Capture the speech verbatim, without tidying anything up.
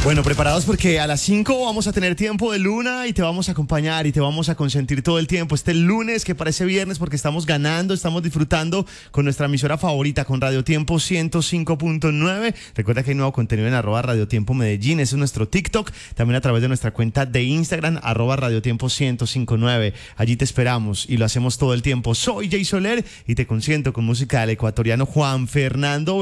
Bueno, preparados porque a las cinco vamos a tener tiempo de Luna y te vamos a acompañar y te vamos a consentir todo el tiempo. Este lunes que parece viernes porque estamos ganando, estamos disfrutando con nuestra emisora favorita, con Radio Tiempo ciento cinco punto nueve. Recuerda que hay nuevo contenido en arroba Radio Tiempo Medellín, ese es nuestro TikTok, también a través de nuestra cuenta de Instagram, arroba Radio Tiempo ciento cinco punto nueve. Allí te esperamos y lo hacemos todo el tiempo. Soy Jay Soler y te consiento con música del ecuatoriano Juan Fernando